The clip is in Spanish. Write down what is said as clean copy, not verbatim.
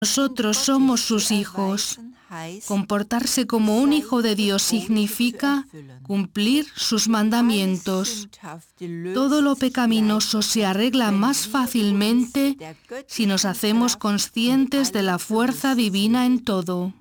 Nosotros somos sus hijos. Comportarse como un hijo de Dios significa cumplir sus mandamientos. Todo lo pecaminoso se arregla más fácilmente si nos hacemos conscientes de la fuerza divina en todo.